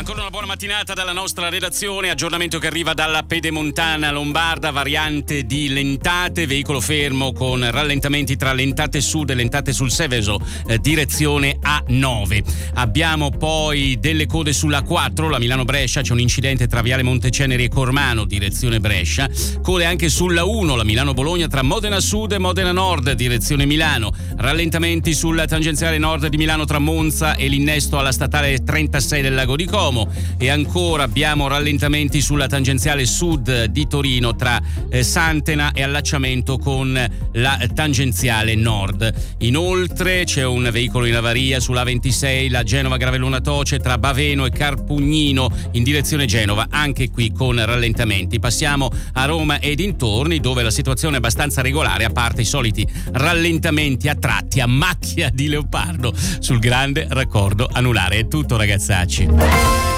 Ancora una buona mattinata dalla nostra redazione, aggiornamento che arriva dalla Pedemontana Lombarda, variante di Lentate, veicolo fermo con rallentamenti tra Lentate Sud e Lentate sul Seveso, direzione A9. Abbiamo poi delle code sulla 4, la Milano-Brescia, c'è un incidente tra Viale Monteceneri e Cormano, direzione Brescia, code anche sulla 1, la Milano-Bologna tra Modena Sud e Modena Nord, direzione Milano, rallentamenti sulla tangenziale nord di Milano tra Monza e l'innesto alla statale 36 del Lago di Como. E ancora abbiamo rallentamenti sulla tangenziale sud di Torino tra Santena e allacciamento con la tangenziale nord. Inoltre c'è un veicolo in avaria sulla 26, la Genova-Gravellona Toce tra Baveno e Carpugnino in direzione Genova, anche qui con rallentamenti. Passiamo a Roma e dintorni, dove la situazione è abbastanza regolare, a parte i soliti rallentamenti a tratti a macchia di leopardo sul grande raccordo anulare. È tutto, ragazzacci.